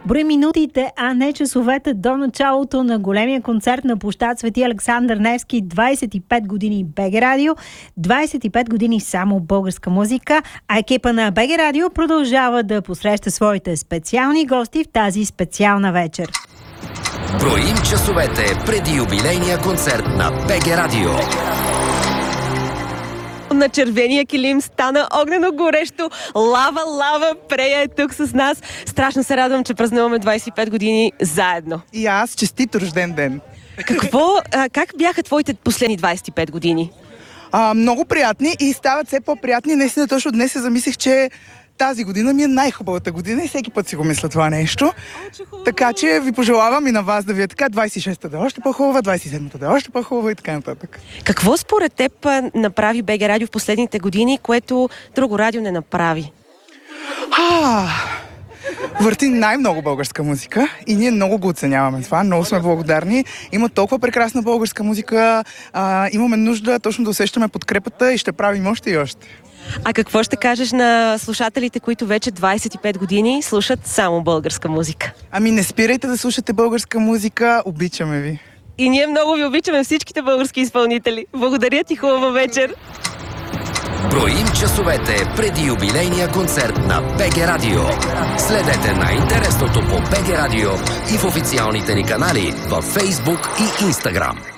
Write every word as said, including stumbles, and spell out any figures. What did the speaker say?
Брои минутите, а не часовете до началото на големия концерт на площад Свети Александър Невски. двайсет и пет години БГ Радио, двайсет и пет години само българска музика, а екипа на БГ Радио продължава да посреща своите специални гости в тази специална вечер. Броим часовете преди юбилейния концерт на БГ Радио. На червения килим стана огнено горещо. Лава, лава, Прея е тук с нас. Страшно се радвам, че празнуваме двайсет и пет години заедно. И аз честит рожден ден. Какво, а, как бяха твоите последни двайсет и пет години? А, много приятни и стават все по-приятни. Наистина точно днес се замислих, че тази година ми е най-хубавата година и всеки път си го мисля това нещо. О, така че ви пожелавам и на вас да ви е така. двайсет и шеста да е още по-хубава, двайсет и седмата да е още по-хубава и така нататък. Какво според теб направи БГ Радио в последните години, което друго радио не направи? А, върти най-много българска музика и ние много го оценяваме това. Много сме благодарни. Има толкова прекрасна българска музика. А, имаме нужда точно да усещаме подкрепата и ще правим още и още. А какво ще кажеш на слушателите, които вече двайсет и пет години слушат само българска музика? Ами не спирайте да слушате българска музика, обичаме ви. И ние много ви обичаме, всичките български изпълнители. Благодаря ти, хубава вечер! Броим часовете преди юбилейния концерт на БГ Радио. Следете най-интересното по БГ Радио и в официалните ни канали във Facebook и Instagram.